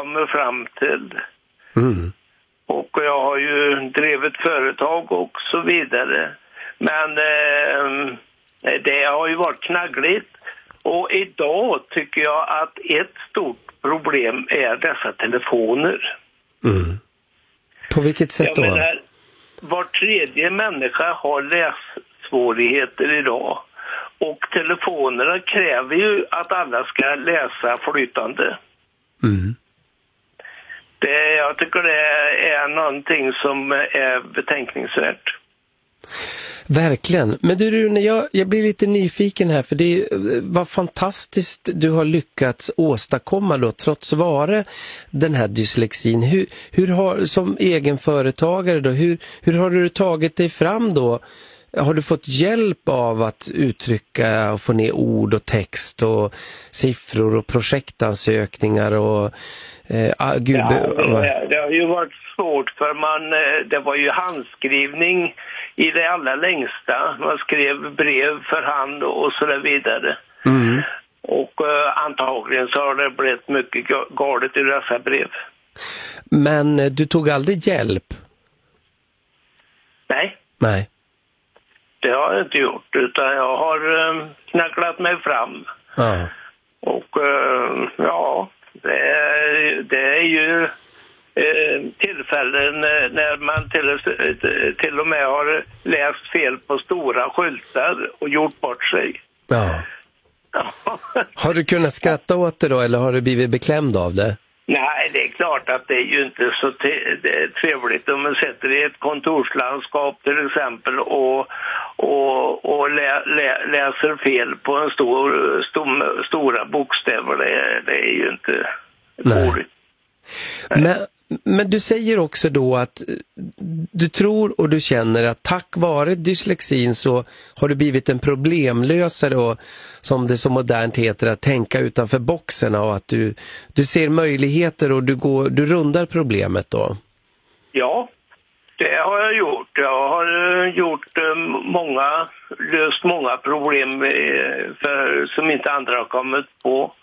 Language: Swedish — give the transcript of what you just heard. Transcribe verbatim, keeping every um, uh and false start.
kommer fram till. Mm. Och jag har ju drivit företag och så vidare. Men eh, det har ju varit knaggligt. Och idag tycker jag att ett stort problem är dessa telefoner. Mm. På vilket sätt jag då? Menar, var tredje människa har lässvårigheter idag. Och telefonerna kräver ju att alla ska läsa flytande. Mm. Det, jag tycker det är någonting som är betänkningsvärt. Verkligen. Men du Rune, jag, jag blir lite nyfiken här, för det var fantastiskt du har lyckats åstadkomma då, trots vare den här dyslexin. Hur, hur har, som egenföretagare då, hur, hur har du tagit dig fram då? Har du fått hjälp av att uttrycka och få ner ord och text och siffror och projektansökningar och eh, ah, gud, ja, det, det har ju varit svårt, för man, det var ju handskrivning i det allra längsta. Man skrev brev för hand och så där vidare. Mm. Och uh, antagligen så har det blivit mycket galet i dessa brev. Men du tog aldrig hjälp? Nej. Nej. Det har jag inte gjort, utan jag har uh, knacklat mig fram. Ja. Och uh, ja, det är, det är ju tillfällen när man till, till och med har läst fel på stora skyltar och gjort bort sig. Ja. Har du kunnat skratta åt det då, eller har du blivit beklämd av det? Nej, det är klart att det är ju inte så te- det är trevligt om man sätter i ett kontorslandskap till exempel och, och, och lä- lä- läser fel på en stor, stor, stora bokstäver. Det är, det är ju inte roligt. Men, men du säger också då att du tror och du känner att tack vare dyslexin så har du blivit en problemlösare och, som det så modernt heter, att tänka utanför boxen, och att du, du ser möjligheter och du, går, du rundar problemet då. Ja, det har jag gjort. Jag har gjort många, löst många problem för, som inte andra har kommit på.